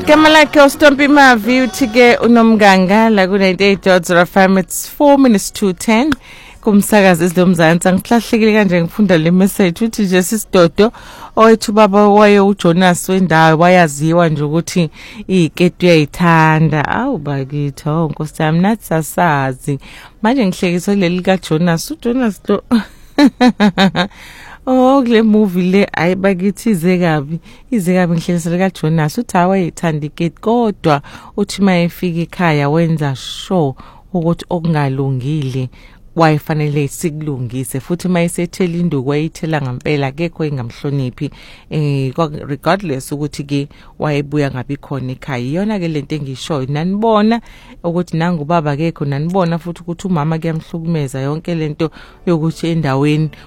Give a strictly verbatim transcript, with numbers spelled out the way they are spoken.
Igama lakhe uStompi Mavi uthi ke unomnganga la ku ninety-eight point zero F M. It's four minutes to ten. Kumsakazi izilomzansi angihlahlekile kanje ngifunda le message uthi nje sisidodo owethu baba waye uJonas wendawo wayaziwa nje ukuthi iketi uyayithanda. Awu bakithi oh Nkosi yami nathi sasazi manje ngihlekiswa leli ka Jonas uJonas lo oh kule movie le ayibakithi ize kabi ize kabi ngihlekiswa ka Jonas uthi awayithanda iketi kodwa uthi mayefika ekhaya wenza sure ukuthi okungalungile wayifanele sikulungise futhi mayisethela induku wayithela ngempela akekho engamhloniphi eh regardless ukuthi ke wayebuya ngabi khona ekhaya. Iyona ke lento engishoyo nanibona ukuthi nangu baba akekho nanibona futhi ukuthi umama kuyamhlukumeza yonke lento yokuthi endaweni